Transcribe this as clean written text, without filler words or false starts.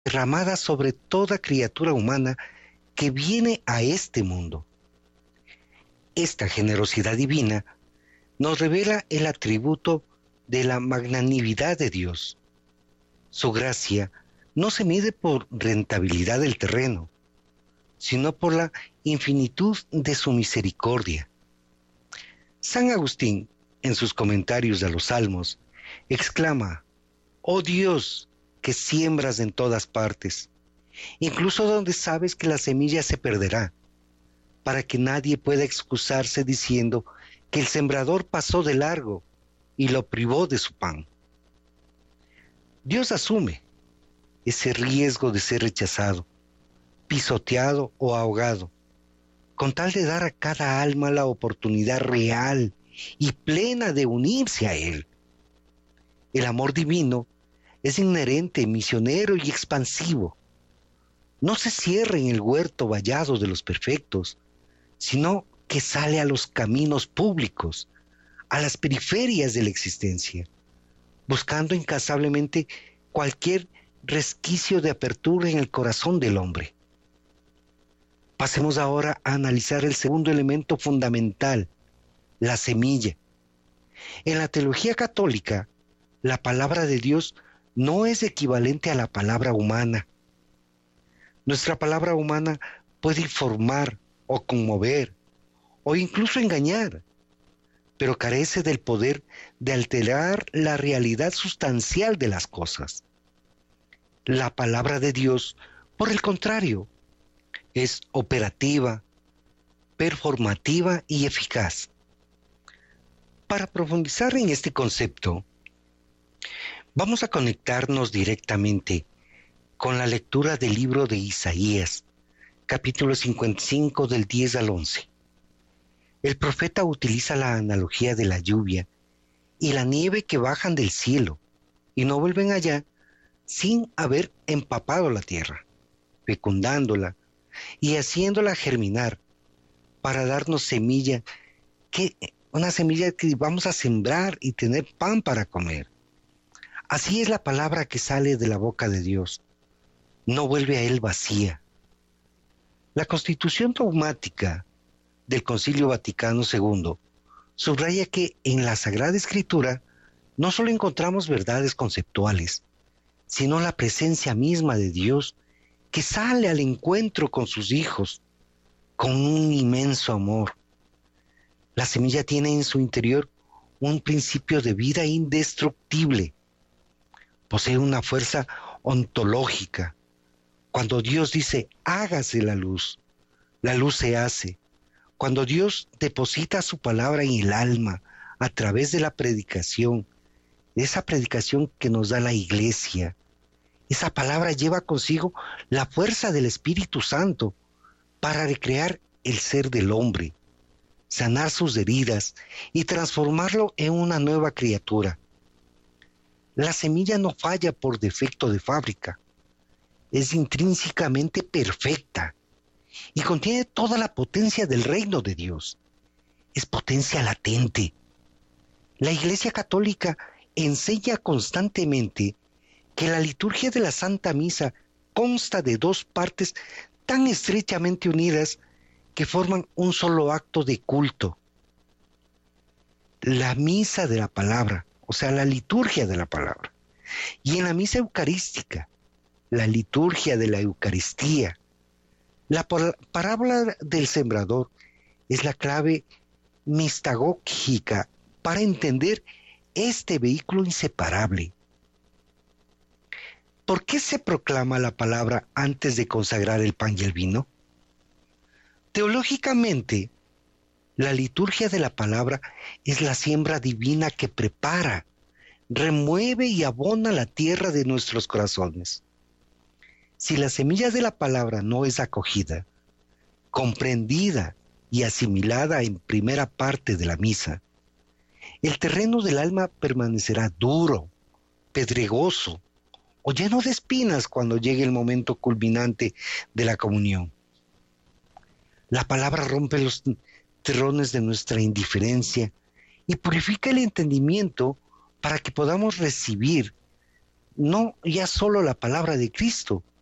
derramada sobre toda criatura humana que viene a este mundo. Esta generosidad divina nos revela el atributo de la magnanimidad de Dios. Su gracia no se mide por rentabilidad del terreno, sino por la infinitud de su misericordia. San Agustín, en sus comentarios a los Salmos, exclama: «Oh Dios, que siembras en todas partes, incluso donde sabes que la semilla se perderá, para que nadie pueda excusarse diciendo que el sembrador pasó de largo y lo privó de su pan». Dios asume ese riesgo de ser rechazado, pisoteado o ahogado, con tal de dar a cada alma la oportunidad real y plena de unirse a Él. El amor divino es inherente, misionero y expansivo. No se cierra en el huerto vallado de los perfectos, sino que sale a los caminos públicos, a las periferias de la existencia, buscando incansablemente cualquier resquicio de apertura en el corazón del hombre. Pasemos ahora a analizar el segundo elemento fundamental, la semilla. En la teología católica, la palabra de Dios no es equivalente a la palabra humana. Nuestra palabra humana puede informar o conmover o incluso engañar, pero carece del poder de alterar la realidad sustancial de las cosas. La palabra de Dios, por el contrario, es operativa, performativa y eficaz. Para profundizar en este concepto, vamos a conectarnos directamente con la lectura del libro de Isaías, capítulo 55 del 10 al 11. El profeta utiliza la analogía de la lluvia y la nieve que bajan del cielo y no vuelven allá sin haber empapado la tierra, fecundándola y haciéndola germinar para darnos una semilla que vamos a sembrar y tener pan para comer. Así es la palabra que sale de la boca de Dios. No vuelve a Él vacía. La Constitución dogmática del Concilio Vaticano II subraya que en la Sagrada Escritura no solo encontramos verdades conceptuales, sino la presencia misma de Dios que sale al encuentro con sus hijos con un inmenso amor. La semilla tiene en su interior un principio de vida indestructible. Posee una fuerza ontológica. Cuando Dios dice, hágase la luz se hace. Cuando Dios deposita su palabra en el alma a través de la predicación, esa predicación que nos da la iglesia, esa palabra lleva consigo la fuerza del Espíritu Santo para recrear el ser del hombre, sanar sus heridas y transformarlo en una nueva criatura. La semilla no falla por defecto de fábrica, es intrínsecamente perfecta y contiene toda la potencia del reino de Dios. Es potencia latente. La Iglesia Católica enseña constantemente que la liturgia de la Santa Misa consta de dos partes tan estrechamente unidas que forman un solo acto de culto. La misa de la palabra, o sea, la liturgia de la palabra. Y en la misa eucarística, la liturgia de la Eucaristía. La parábola del sembrador es la clave mistagógica para entender este vehículo inseparable. ¿Por qué se proclama la palabra antes de consagrar el pan y el vino? Teológicamente, la liturgia de la palabra es la siembra divina que prepara, remueve y abona la tierra de nuestros corazones. Si la semilla de la palabra no es acogida, comprendida y asimilada en primera parte de la misa, el terreno del alma permanecerá duro, pedregoso o lleno de espinas cuando llegue el momento culminante de la comunión. La palabra rompe los terrones de nuestra indiferencia y purifica el entendimiento para que podamos recibir no ya solo la palabra de Cristo,